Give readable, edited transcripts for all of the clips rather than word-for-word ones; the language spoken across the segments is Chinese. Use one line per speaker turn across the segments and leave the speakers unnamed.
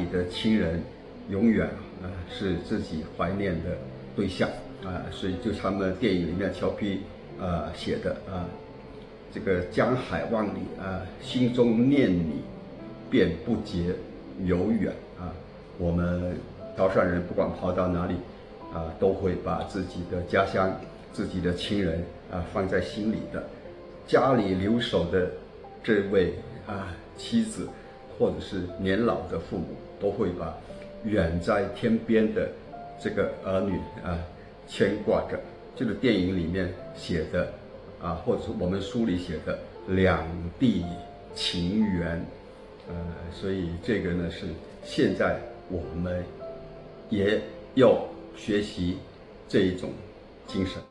的亲人永远是自己怀念的对象所以就他们电影里面乔皮写的这个江海万里心中念你，便不觉遥远我们潮汕人不管跑到哪里都会把自己的家乡、自己的亲人放在心里的。家里留守的这位妻子，或者是年老的父母，都会把远在天边的这个儿女牵挂着。这个电影里面写的或者是我们书里写的两地情缘，所以这个呢是现在我们也要学习这一种精神。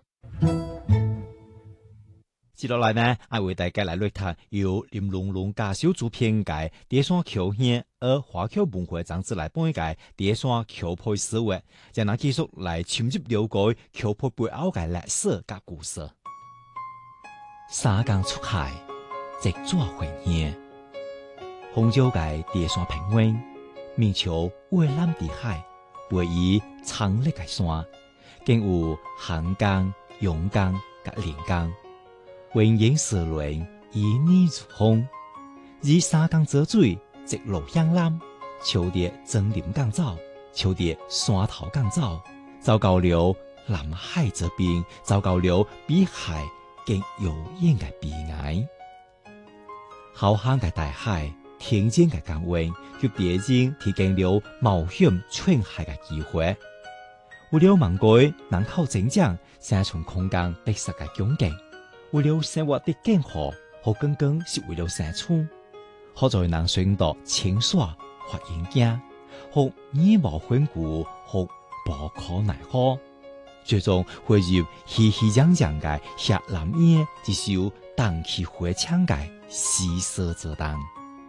接落来呢，我为大家来录读由林龙龙家小组編嘅第三橋縣而華僑文化雜誌來幫嘅第三橋配思維，將那繼續來深入了解橋配背後嘅歷史及故事。沙江出海，直抓回縣，紅礁嘅第三平原，面朝蔚藍的海，位於長歷嘅山，更有韓江、陽江及連江。雲影四輪，以你如風。以沙江澤水，直落向南，朝啲真林港走，朝啲山頭港走，走到了南海這邊，走到了比海更遙遠嘅彼岸。浩瀚嘅大海，天間嘅港灣，給別人提供了冒險穿海嘅機會。為了盲改人口增長，生存空間逼實嘅窘境。為了生活的健康，和更更是為了生存，好在能選擇清爽或嚴謹，和義無反顧，和無可奈何，最終會入熙熙攘攘嘅下南夜，一首蕩氣迴腸嘅詩社作當。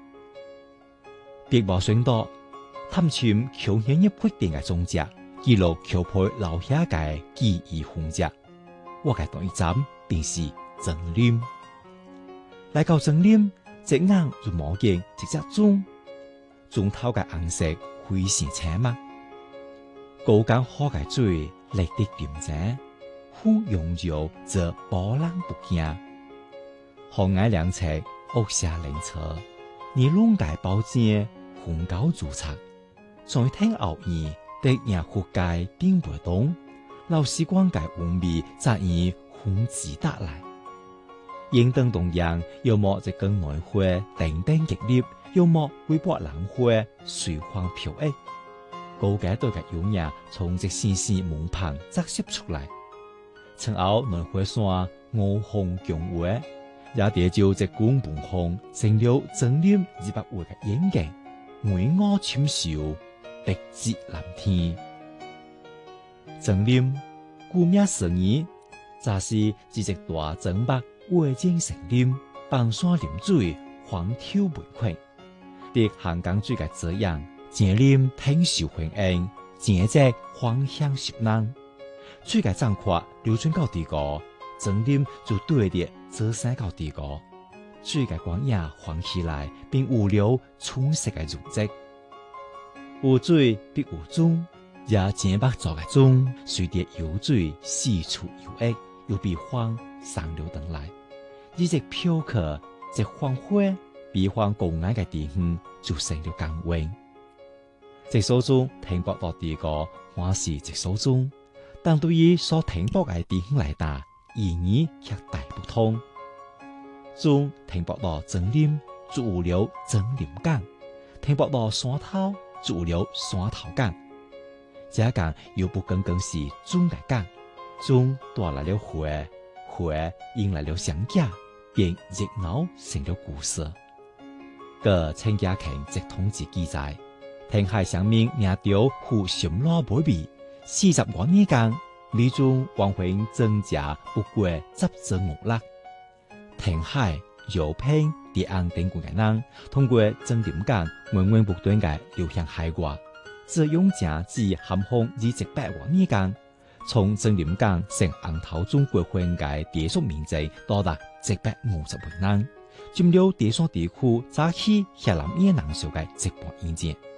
別無選擇，探尋橋縣一決定嘅蹤跡，記錄橋配留下嘅記憶痕跡。我嘅第一站便是真林，來到真林，隻眼就望見一隻鐘，鐘頭嘅顏色非常青墨，高江河嘅水綠得點淨，風擁繞則波浪不驚。河岸兩側屋下靈車，而龍界寶劍風高築策，在天後面的日湖界頂不動，老時光界烏味則以風自打來。應燈動揚，要麼就更內花定定激烈，要麼微波冷花隨風飄逸。高階對嘅優雅從這絲絲門旁折射出來。曾後內花山五紅強華，也疊就這官本紅，成了真林200位嘅演技，巍峨深秀，碧至藍天。真林顧名思義，則是一隻大真木。匯景成林，傍山臨水，荒丘圍困。別漢江水嘅遮陽，真林挺秀歡迎，正值芳香濕冷。水嘅漲闊流轉到地高，真林就對列遮山到地高。水嘅光影晃起來，並有了春色嘅容跡。有水必有鐘，也正目做嘅鐘，隨着游水四處游曳，又比風上流等來。一直飄客，一黃花，比方高矮嘅地方就成了港灣。這首鐘停泊到地個，還是這首鐘，但對於所停泊嘅地方來打，意義卻大不同。鐘停泊到真林，就有了真林港；停泊到山頭，就有了山頭港。這港又不僅僅是鐘嘅港，鐘帶來了花，花引來了相架。便熱鬧成了故事。個陳家強直統治記載，填海上面名調富深羅美味，40多年間，呢種王榮增加不過10隻5粒。填海、油品、地安等國嘅人，通過真林港源源不斷嘅流向海外，自用正至咸豐200多年間，從真林港成紅頭中國縣嘅地屬面積多達150萬人，佔了第三地區早期下南野人數嘅1半以上。